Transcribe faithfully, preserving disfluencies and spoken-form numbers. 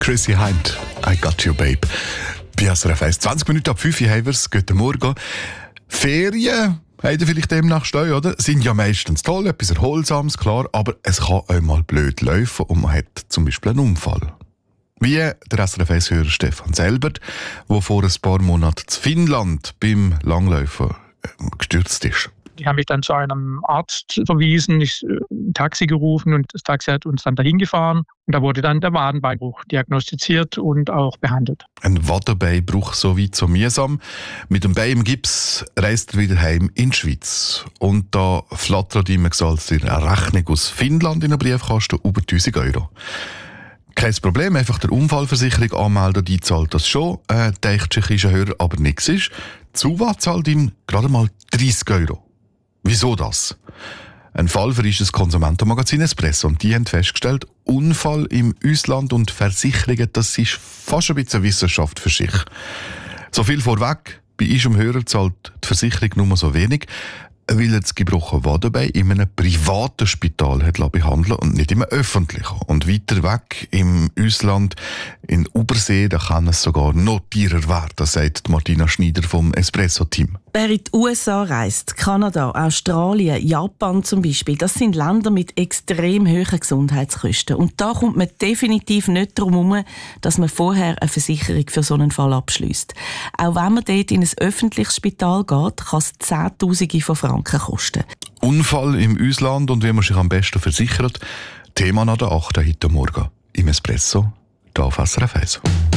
Chrissy Hind, I Got You Babe. Bei S R F eins. zwanzig Minuten ab fünf Uhr haben wir es. Guten Morgen. Ferien, habt ihr vielleicht demnächst auch, oder? Sind ja meistens toll, etwas Erholsames, klar, aber es kann auch mal blöd laufen und man hat zum Beispiel einen Unfall. Wie der S R F eins-Hörer Stefan Selbert, der vor ein paar Monaten in Finnland beim Langlaufen gestürzt ist. Die haben mich dann zu einem Arzt verwiesen, ich ein Taxi gerufen und das Taxi hat uns dann dahin gefahren. Und da wurde dann der Wadenbeinbruch diagnostiziert und auch behandelt. Ein Wadenbeinbruch, so weit so mühsam. Mit dem Bein im Gips reist er wieder heim in die Schweiz. Und da flattert ihm gesagt eine Rechnung aus Finnland in den Briefkasten über tausend Euro. Kein Problem, einfach der Unfallversicherung anmelden, die zahlt das schon. Äh, der tschechische Hörer aber nichts ist. Die Suva zahlt ihm gerade mal dreissig Euro. Wieso das? Ein Fall für das Konsumentenmagazin Espresso. Und die haben festgestellt, Unfall im Ausland und Versicherungen, das ist fast ein bisschen Wissenschaft für sich. So viel vorweg, bei unserem Hörer zahlt die Versicherung nur so wenig, weil er das gebrochene Wadenbein in einem privaten Spital hat behandeln und nicht im öffentlichen. Und weiter weg im Ausland, in Übersee, da kann es sogar noch teurer werden, sagt Martina Schneider vom Espresso-Team. Wer in die U S A reist, Kanada, Australien, Japan zum Beispiel, das sind Länder mit extrem hohen Gesundheitskosten. Und da kommt man definitiv nicht darum herum, dass man vorher eine Versicherung für so einen Fall abschliesst. Auch wenn man dort in ein öffentliches Spital geht, kann es Zehntausende von Franken kosten. Unfall im Ausland und wie man sich am besten versichert. Thema nach der achten heute Morgen im Espresso, hier auf S R F eins.